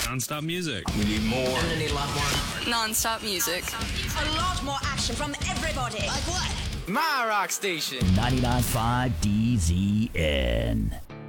Non-stop music. We need more. I'm gonna need a lot more. Non-stop music. A lot more action from everybody. Like what? My rock station. 99.5 DZN.